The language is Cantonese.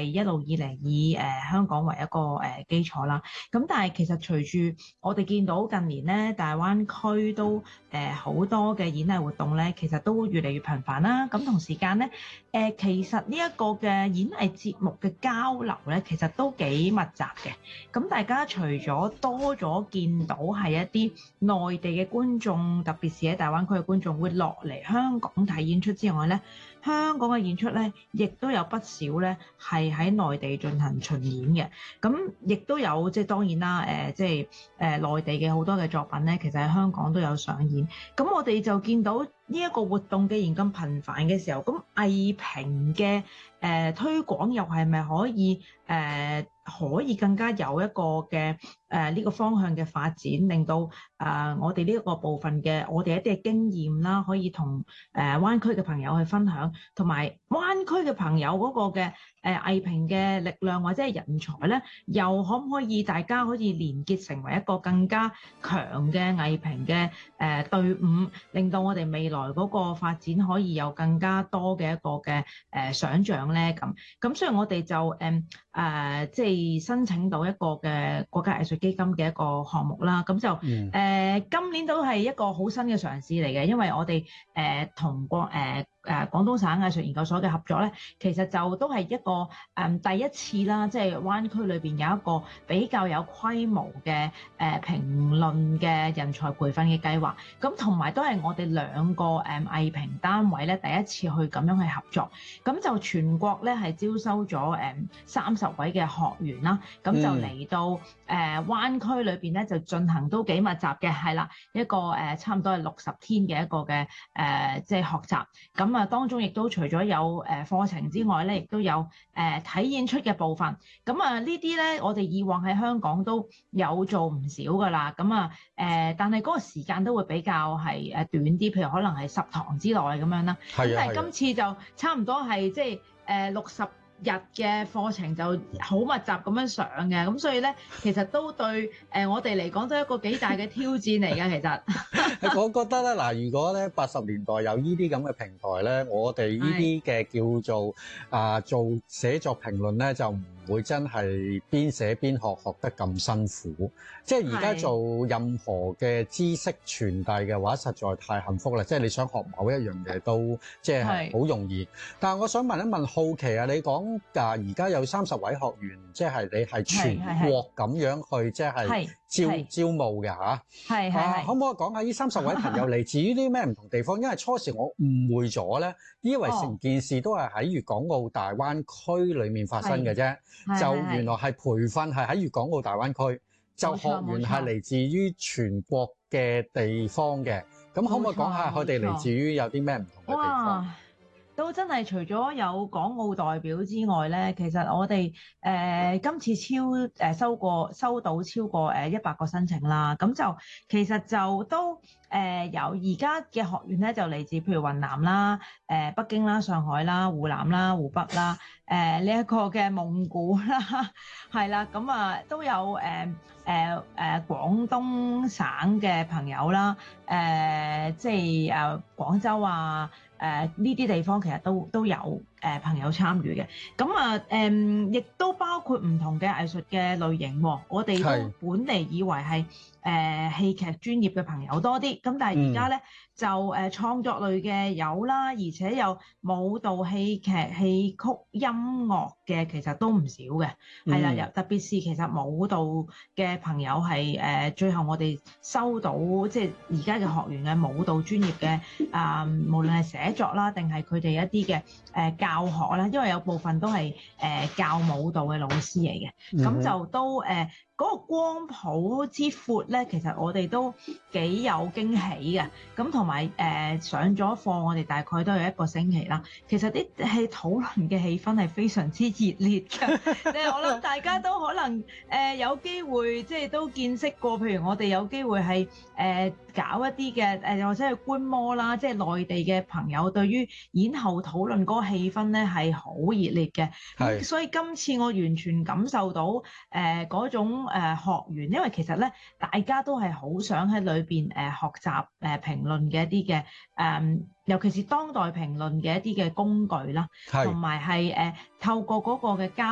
一路以嚟以香港為一個基礎啦。咁但係其實隨住我哋見到近年咧，大灣區都好多嘅演藝活動咧，其實都越嚟越頻繁啦。咁同時間咧，其實呢一個嘅演藝節目嘅交流咧，其實都幾密集嘅。咁大家除咗多咗見到係一啲內地嘅觀眾，特別是喺大灣區嘅觀眾會落嚟香港睇演出之外咧，香港嘅演出咧，亦都有不少咧係喺內地進行巡演嘅。咁亦都有即係當然啦，即係內地嘅好多嘅作品咧，其實喺香港都有上演。咁我哋就見到呢一個活動既然咁頻繁嘅時候，咁藝評嘅推廣又係咪可以可以更加有一個嘅呢個方向嘅發展，令到我哋呢一個部分嘅我哋一啲嘅經驗啦，可以同灣區嘅朋友去分享，同埋灣區嘅朋友嗰個嘅藝評嘅力量或者係人才咧，又可唔可以大家可以連結成為一個更加強嘅藝評嘅隊伍，令到我哋未來嗰個發展可以有更加多嘅一個嘅想像咧？咁所以我哋就即係申請到一個嘅國家藝術基金嘅一個項目啦。咁就今年都係一個好新嘅嘗試嚟嘅，因為我哋同廣東省藝術研究所嘅合作咧，其實就都係一個第一次啦，即係灣區裏邊有一個比較有規模嘅評論嘅人才培訓嘅計劃。咁同埋都係我哋兩個藝評單位咧第一次去咁樣去合作。咁就全國咧係招收咗30位嘅學員啦，咁就嚟到灣區裏邊咧就進行都幾密集嘅，係啦，一個差唔多係60天嘅一個嘅即係學習。咁當中亦都除咗有課程之外咧，亦都有睇演出嘅部分。咁呢啲咧，我哋以往喺香港都有做唔少噶啦。咁但係嗰個時間都會比較係短啲，譬如可能係10堂之內咁樣啦。咁但係今次就差唔多係即係60日嘅課程就好密集咁樣上嘅，咁所以咧其實都對我哋嚟講都係一個幾大嘅挑戰嚟嘅。其實我覺得咧嗱，如果咧80年代有呢啲咁嘅平台咧，我哋呢啲嘅叫做做寫作評論咧就唔會真係邊寫邊學得咁辛苦。即係而家做任何嘅知識傳遞嘅話，實在太幸福啦！即係你想學某一樣嘢都即係好容易。但係我想問一問，好奇啊，你講而家有30位學員，即係你係全國咁樣去即係招募嘅嚇？係可唔可以講下呢30位朋友嚟自於啲咩唔同地方？因為初時我誤會咗咧，以為成件事都係喺粵港澳大灣區裡面發生嘅啫，就原來係培訓係喺粵港澳大灣區。就學員係嚟自於全國嘅地方嘅，咁可唔可以講下佢哋嚟自於有啲咩唔同嘅地方？ 都真係除咗有港澳代表之外咧，其實我哋今次收到超過100個申請啦，咁就其實就都有而家嘅學員咧就嚟自譬如雲南啦、北京啦、上海啦、湖南啦、湖北啦、呢一個嘅蒙古啦，係啦，咁都有廣東省嘅朋友啦，即係廣州啊。呢啲地方其實都有朋友參與嘅，咁亦都包括唔同嘅藝術嘅類型喎。我哋都本嚟以為係戲劇專業嘅朋友多啲，咁但係而家咧就創作類嘅有啦，而且有舞蹈、戲劇、戲曲、音樂嘅其實都唔少嘅，係啦，特別是其實舞蹈嘅朋友係最後我哋收到即係而家嘅學員嘅舞蹈專業嘅無論係寫作啦，定係佢哋一啲嘅教學啦，因為有部分都係教舞蹈嘅老師嚟嘅，咁就都嗰個光譜之闊咧，其實我哋都幾有驚喜嘅。咁同埋上咗課，我哋大概都有1個星期啦。其實啲討論嘅氣氛係非常之熱烈嘅。我諗大家都可能有機會即係都見識過，譬如我哋有機會係搞一啲嘅或者係觀摩啦，即係內地嘅朋友對於演後討論嗰個氣氛咧係好熱烈嘅。咁所以今次我完全感受到嗰種學員，因為其實咧大家都係好想喺裏邊學習評論嘅一啲嘅尤其是當代評論嘅一啲嘅工具啦，同埋係透過嗰個嘅交